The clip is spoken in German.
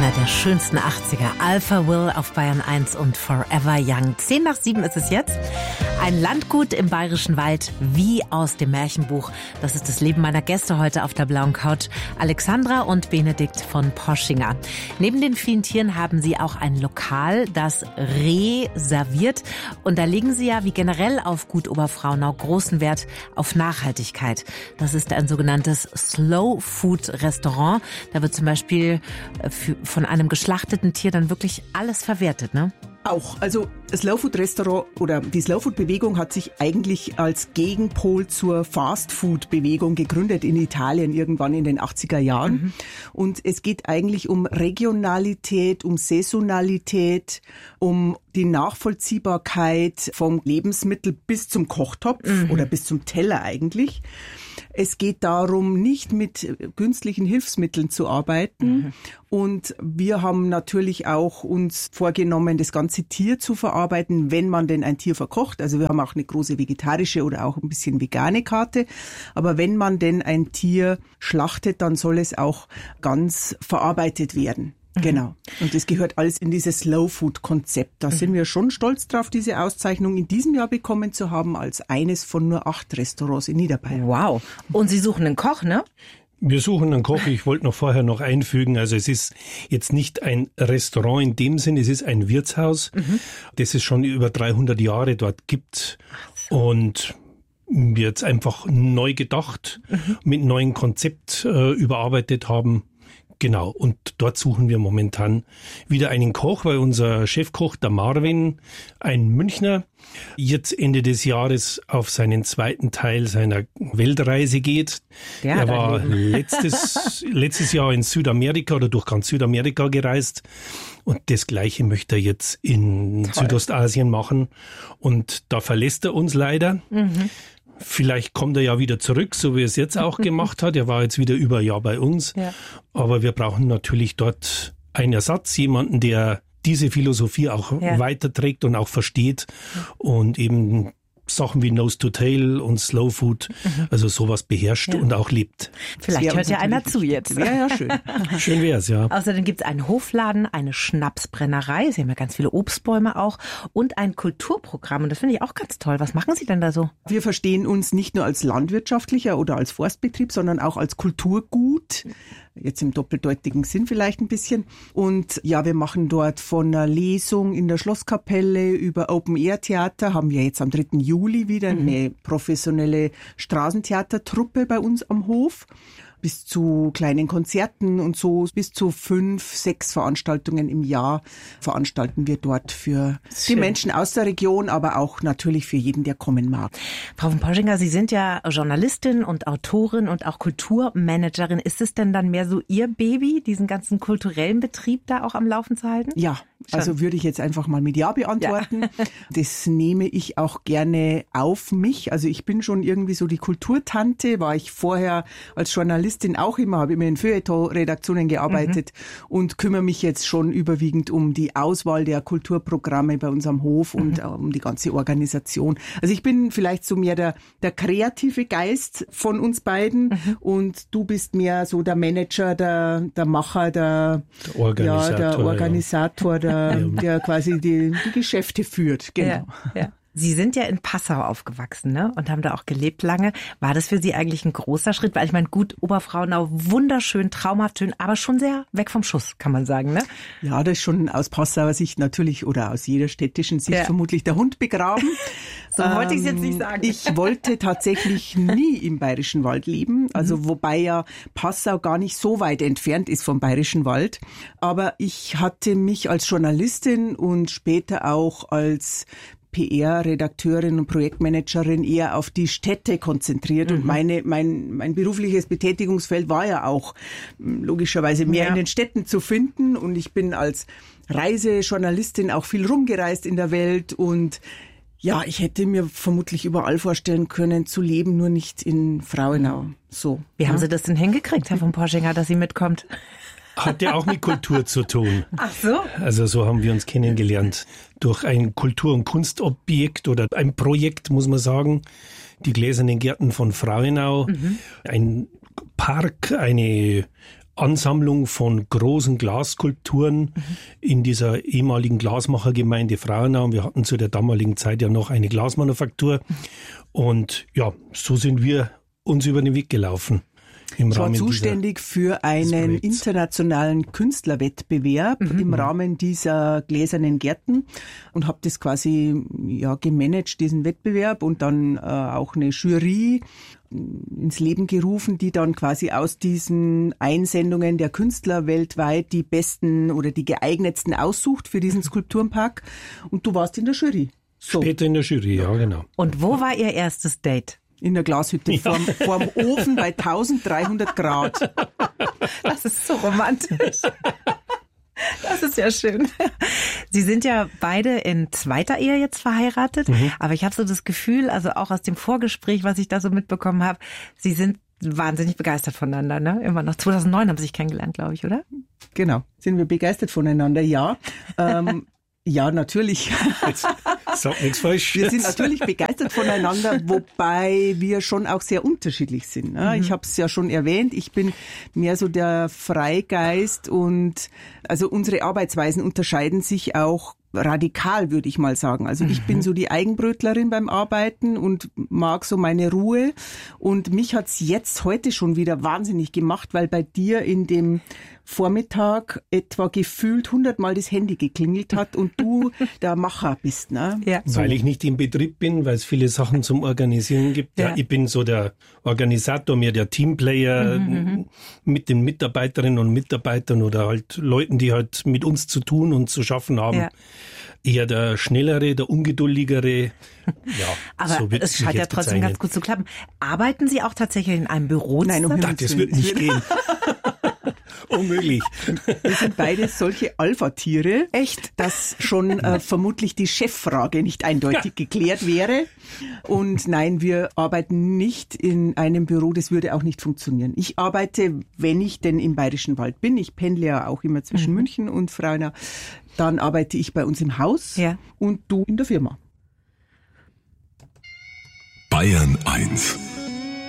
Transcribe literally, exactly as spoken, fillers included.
Einer der schönsten achtziger. Alpha Will auf Bayern eins und Forever Young. Zehn nach sieben ist es jetzt. Ein Landgut im Bayerischen Wald, wie aus dem Märchenbuch. Das ist das Leben meiner Gäste heute auf der blauen Couch. Alexandra und Benedikt von Poschinger. Neben den vielen Tieren haben sie auch ein Lokal, das reserviert. Und da legen sie ja wie generell auf Gut Oberfraunau großen Wert auf Nachhaltigkeit. Das ist ein sogenanntes Slow Food Restaurant. Da wird zum Beispiel von einem geschlachteten Tier dann wirklich alles verwertet, ne? Auch. Also das Slow Food Restaurant oder die Slow Food Bewegung hat sich eigentlich als Gegenpol zur Fast Food Bewegung gegründet in Italien irgendwann in den achtziger Jahren. Mhm. Und es geht eigentlich um Regionalität, um Saisonalität, um die Nachvollziehbarkeit vom Lebensmittel bis zum Kochtopf mhm. oder bis zum Teller eigentlich. Es geht darum, nicht mit künstlichen Hilfsmitteln zu arbeiten. Mhm. Und wir haben natürlich auch uns vorgenommen, das ganze Tier zu verarbeiten, wenn man denn ein Tier verkocht. Also wir haben auch eine große vegetarische oder auch ein bisschen vegane Karte. Aber wenn man denn ein Tier schlachtet, dann soll es auch ganz verarbeitet werden. Genau. Und das gehört alles in dieses Slow-Food-Konzept. Da mhm. sind wir schon stolz drauf, diese Auszeichnung in diesem Jahr bekommen zu haben, als eines von nur acht Restaurants in Niederbayern. Wow. Und Sie suchen einen Koch, ne? Wir suchen einen Koch. Ich wollte noch vorher noch einfügen, also es ist jetzt nicht ein Restaurant in dem Sinn, es ist ein Wirtshaus, mhm. das es schon über dreihundert Jahre dort gibt. So. Und wir jetzt einfach neu gedacht, mhm. mit neuem Konzept äh, überarbeitet haben. Genau, und dort suchen wir momentan wieder einen Koch, weil unser Chefkoch, der Marvin, ein Münchner, jetzt Ende des Jahres auf seinen zweiten Teil seiner Weltreise geht. Der er war letztes, letztes Jahr in Südamerika oder durch ganz Südamerika gereist und das Gleiche möchte er jetzt in Toll. Südostasien machen und da verlässt er uns leider. Mhm. Vielleicht kommt er ja wieder zurück, so wie er es jetzt auch gemacht hat. Er war jetzt wieder über ein Jahr bei uns. Ja. Aber wir brauchen natürlich dort einen Ersatz, jemanden, der diese Philosophie auch ja. weiterträgt und auch versteht und eben Sachen wie Nose to Tail und Slow Food, mhm. also sowas beherrscht ja. und auch lebt. Vielleicht hört ja einer zu jetzt. Ja, ja, schön. Schön wär's, ja. Außerdem gibt's einen Hofladen, eine Schnapsbrennerei, Sie haben ja ganz viele Obstbäume auch und ein Kulturprogramm und das finde ich auch ganz toll. Was machen Sie denn da so? Wir verstehen uns nicht nur als landwirtschaftlicher oder als Forstbetrieb, sondern auch als Kulturgut. Jetzt im doppeldeutigen Sinn vielleicht ein bisschen. Und ja, wir machen dort von einer Lesung in der Schlosskapelle über Open-Air-Theater, haben wir jetzt am dritten Juli wieder mhm. eine professionelle Straßentheatertruppe bei uns am Hof. Bis zu kleinen Konzerten und so, bis zu fünf, sechs Veranstaltungen im Jahr veranstalten wir dort für Schön. Die Menschen aus der Region, aber auch natürlich für jeden, der kommen mag. Frau von Poschinger, Sie sind ja Journalistin und Autorin und auch Kulturmanagerin. Ist es denn dann mehr so Ihr Baby, diesen ganzen kulturellen Betrieb da auch am Laufen zu halten? Ja, Schon. Also würde ich jetzt einfach mal mit Ja beantworten. Ja. Das nehme ich auch gerne auf mich. Also ich bin schon irgendwie so die Kulturtante, war ich vorher als Journalistin auch immer, habe immer in Feuilleton-Redaktionen gearbeitet mhm. und kümmere mich jetzt schon überwiegend um die Auswahl der Kulturprogramme bei uns am Hof mhm. und um die ganze Organisation. Also ich bin vielleicht so mehr der, der kreative Geist von uns beiden mhm. und du bist mehr so der Manager, der, der Macher, der, der Organisator, ja, der, Organisator, ja. der der quasi die, die Geschäfte führt. Genau. Ja, ja. Sie sind ja in Passau aufgewachsen, ne? Und haben da auch gelebt lange. War das für Sie eigentlich ein großer Schritt? Weil ich meine, gut, Oberfraunau, wunderschön, traumhaft schön, aber schon sehr weg vom Schuss, kann man sagen, ne? Ja, das ist schon aus Passauer Sicht natürlich oder aus jeder städtischen Sicht ja. vermutlich der Hund begraben. So ähm, wollte ich es jetzt nicht sagen. Ich wollte tatsächlich nie im Bayerischen Wald leben, also mhm. wobei ja Passau gar nicht so weit entfernt ist vom Bayerischen Wald. Aber ich hatte mich als Journalistin und später auch als P R-Redakteurin und Projektmanagerin eher auf die Städte konzentriert. Mhm. Und meine, mein, mein berufliches Betätigungsfeld war ja auch logischerweise mehr ja. in den Städten zu finden. Und ich bin als Reisejournalistin auch viel rumgereist in der Welt. Und ja, ich hätte mir vermutlich überall vorstellen können, zu leben, nur nicht in Frauenau. So. Wie ja. haben Sie das denn hingekriegt, Herr von Poschinger, dass sie mitkommt? Hat ja auch mit Kultur zu tun. Ach so. Also so haben wir uns kennengelernt. Durch ein Kultur- und Kunstobjekt oder ein Projekt, muss man sagen. Die Gläsernen Gärten von Frauenau. Mhm. Ein Park, eine Ansammlung von großen Glasskulpturen mhm. in dieser ehemaligen Glasmachergemeinde Frauenau. Wir hatten zu der damaligen Zeit ja noch eine Glasmanufaktur. Mhm. Und ja, so sind wir uns über den Weg gelaufen. Im ich war Rahmen zuständig für einen internationalen Künstlerwettbewerb mhm. im Rahmen dieser gläsernen Gärten und habe das quasi ja gemanagt, diesen Wettbewerb, und dann äh, auch eine Jury ins Leben gerufen, die dann quasi aus diesen Einsendungen der Künstler weltweit die besten oder die geeignetsten aussucht für diesen Skulpturenpark. Und du warst in der Jury. So. Später in der Jury, ja, genau. Und wo war Ihr erstes Date? In der Glashütte, ja. vorm, vorm Ofen bei dreizehnhundert Grad. Das ist so romantisch. Das ist ja schön. Sie sind ja beide in zweiter Ehe jetzt verheiratet, mhm. aber ich habe so das Gefühl, also auch aus dem Vorgespräch, was ich da so mitbekommen habe, Sie sind wahnsinnig begeistert voneinander, ne? Immer noch. zweitausendneun haben Sie sich kennengelernt, glaube ich, oder? Genau, sind wir begeistert voneinander, ja. ähm, Ja, natürlich. Jetzt sag nichts falsch. Wir sind natürlich begeistert voneinander, wobei wir schon auch sehr unterschiedlich sind. Mhm. Ich habe es ja schon erwähnt, ich bin mehr so der Freigeist, und also unsere Arbeitsweisen unterscheiden sich auch radikal, würde ich mal sagen. Also ich mhm. bin so die Eigenbrötlerin beim Arbeiten und mag so meine Ruhe. Und mich hat's jetzt heute schon wieder wahnsinnig gemacht, weil bei dir in dem Vormittag etwa gefühlt hundertmal das Handy geklingelt hat und du der Macher bist, ne? Ja. So. Weil ich nicht im Betrieb bin, weil es viele Sachen zum Organisieren gibt. Ja. Ja, ich bin so der Organisator, mehr der Teamplayer mhm. mit den Mitarbeiterinnen und Mitarbeitern oder halt Leuten, die halt mit uns zu tun und zu schaffen haben. Ja. Eher der Schnellere, der Ungeduldigere. Ja, aber so es scheint ja trotzdem bezeichnen. Ganz gut zu klappen. Arbeiten Sie auch tatsächlich in einem Büro? Nein, um das, das wird nicht gehen. Unmöglich. Wir sind beide solche Alpha-Tiere. Echt? Dass schon äh, vermutlich die Cheffrage nicht eindeutig ja. geklärt wäre. Und nein, wir arbeiten nicht in einem Büro, das würde auch nicht funktionieren. Ich arbeite, wenn ich denn im Bayerischen Wald bin, ich pendle ja auch immer zwischen mhm. München und Frauenau, dann arbeite ich bei uns im Haus ja. und du in der Firma. Bayern eins